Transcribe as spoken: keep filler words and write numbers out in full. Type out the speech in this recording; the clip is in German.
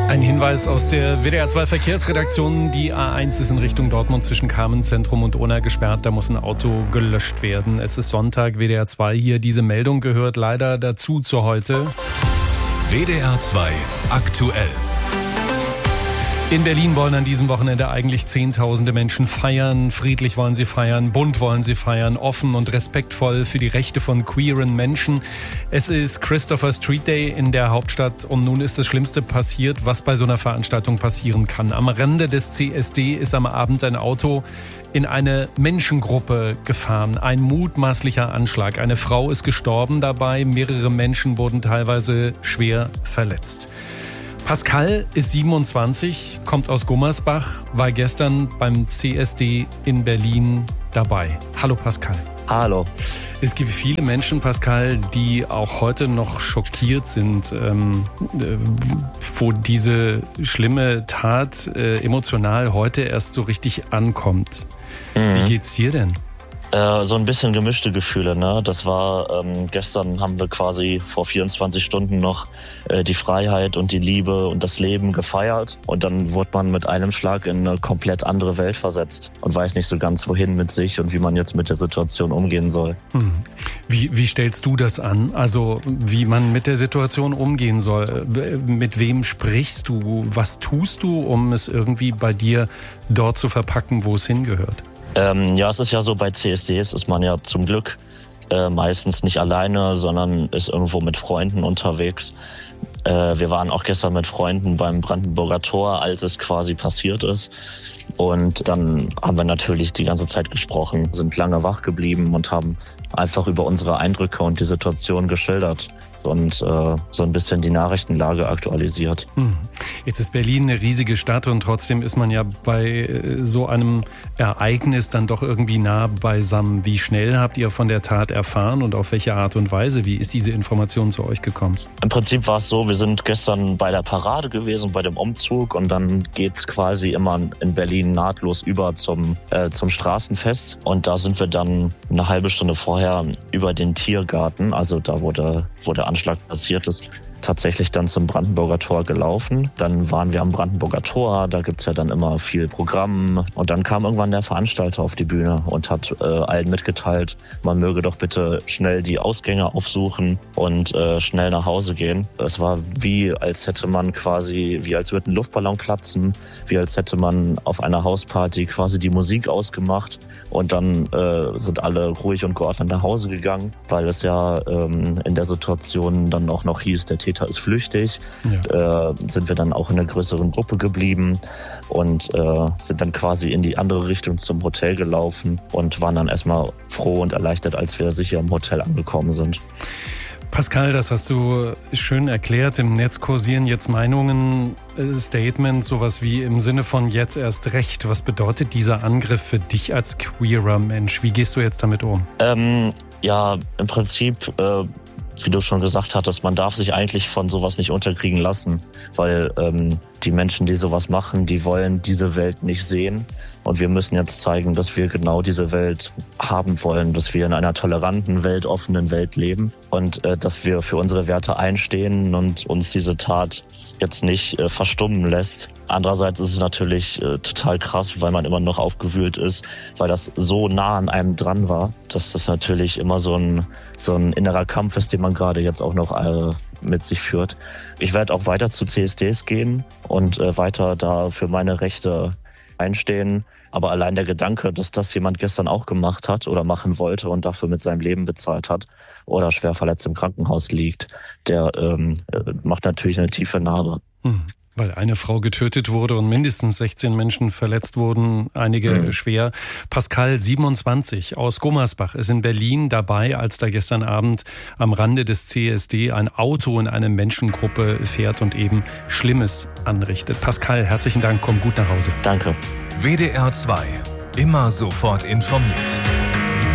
Ein Hinweis aus der W D R zwei Verkehrsredaktion. Die A eins ist in Richtung Dortmund zwischen Carmenzentrum und Unna gesperrt. Da muss ein Auto gelöscht werden. Es ist Sonntag, W D R zwei hier. Diese Meldung gehört leider dazu zu heute. W D R zwei aktuell. In Berlin wollen an diesem Wochenende eigentlich Zehntausende Menschen feiern. Friedlich wollen sie feiern, bunt wollen sie feiern, offen und respektvoll für die Rechte von queeren Menschen. Es ist Christopher Street Day in der Hauptstadt und nun ist das Schlimmste passiert, was bei so einer Veranstaltung passieren kann. Am Rande des C S D ist am Abend ein Auto in eine Menschengruppe gefahren. Ein mutmaßlicher Anschlag. Eine Frau ist gestorben dabei, mehrere Menschen wurden teilweise schwer verletzt. Pascal ist siebenundzwanzig, kommt aus Gummersbach, war gestern beim C S D in Berlin dabei. Hallo Pascal. Hallo. Es gibt viele Menschen, Pascal, die auch heute noch schockiert sind, ähm, äh, wo diese schlimme Tat äh, emotional heute erst so richtig ankommt. Mhm. Wie geht's dir denn? Äh, so ein bisschen gemischte Gefühle, ne? Das war, ähm, gestern haben wir quasi vor vierundzwanzig Stunden noch äh, die Freiheit und die Liebe und das Leben gefeiert. Und dann wurde man mit einem Schlag in eine komplett andere Welt versetzt und weiß nicht so ganz, wohin mit sich und wie man jetzt mit der Situation umgehen soll. Hm. Wie, wie stellst du das an? Also, wie man mit der Situation umgehen soll? Mit wem sprichst du? Was tust du, um es irgendwie bei dir dort zu verpacken, wo es hingehört? Ähm, ja, es ist ja so, bei C S Ds ist man ja zum Glück äh, meistens nicht alleine, sondern ist irgendwo mit Freunden unterwegs. Äh, wir waren auch gestern mit Freunden beim Brandenburger Tor, als es quasi passiert ist. Und dann haben wir natürlich die ganze Zeit gesprochen, sind lange wach geblieben und haben einfach über unsere Eindrücke und die Situation geschildert und äh, so ein bisschen die Nachrichtenlage aktualisiert. Jetzt ist Berlin eine riesige Stadt und trotzdem ist man ja bei so einem Ereignis dann doch irgendwie nah beisammen. Wie schnell habt ihr von der Tat erfahren und auf welche Art und Weise? Wie ist diese Information zu euch gekommen? Im Prinzip war es so, wir sind gestern bei der Parade gewesen, bei dem Umzug, und dann geht's quasi immer in Berlin nahtlos über zum, äh, zum Straßenfest, und da sind wir dann eine halbe Stunde vorher über den Tiergarten, also da wo der, wo der Anschlag passiert ist, tatsächlich dann zum Brandenburger Tor gelaufen. Dann waren wir am Brandenburger Tor, da gibt's ja dann immer viel Programm, und dann kam irgendwann der Veranstalter auf die Bühne und hat äh, allen mitgeteilt, man möge doch bitte schnell die Ausgänge aufsuchen und äh, schnell nach Hause gehen. Es war wie, als hätte man quasi, wie als würde ein Luftballon platzen, wie als hätte man auf einer Hausparty quasi die Musik ausgemacht, und dann äh, sind alle ruhig und geordnet nach Hause gegangen, weil es ja ähm, in der Situation dann auch noch hieß, der Täter ist flüchtig. Ja. Äh, sind wir dann auch in einer größeren Gruppe geblieben und äh, sind dann quasi in die andere Richtung zum Hotel gelaufen und waren dann erstmal froh und erleichtert, als wir sicher im Hotel angekommen sind. Pascal, das hast du schön erklärt. Im Netz kursieren jetzt Meinungen, Statements, sowas wie im Sinne von jetzt erst recht. Was bedeutet dieser Angriff für dich als queerer Mensch? Wie gehst du jetzt damit um? Ähm, ja, im Prinzip, äh, wie du schon gesagt hattest, man darf sich eigentlich von sowas nicht unterkriegen lassen, weil ähm, die Menschen, die sowas machen, die wollen diese Welt nicht sehen. Und wir müssen jetzt zeigen, dass wir genau diese Welt haben wollen, dass wir in einer toleranten, weltoffenen Welt leben und äh, dass wir für unsere Werte einstehen und uns diese Tat jetzt nicht äh, verstummen lässt. Andererseits ist es natürlich äh, total krass, weil man immer noch aufgewühlt ist, weil das so nah an einem dran war, dass das natürlich immer so ein, so ein innerer Kampf ist, den man gerade jetzt auch noch äh, mit sich führt. Ich werde auch weiter zu C S Ds gehen und äh, weiter da für meine Rechte einstehen. Aber allein der Gedanke, dass das jemand gestern auch gemacht hat oder machen wollte und dafür mit seinem Leben bezahlt hat oder schwer verletzt im Krankenhaus liegt, der ähm, macht natürlich eine tiefe Narbe. Hm. Weil eine Frau getötet wurde und mindestens sechzehn Menschen verletzt wurden, einige mhm. schwer. Pascal, siebenundzwanzig, aus Gummersbach, ist in Berlin dabei, als da gestern Abend am Rande des C S D ein Auto in eine Menschengruppe fährt und eben Schlimmes anrichtet. Pascal, herzlichen Dank, komm gut nach Hause. Danke. W D R zwei, immer sofort informiert.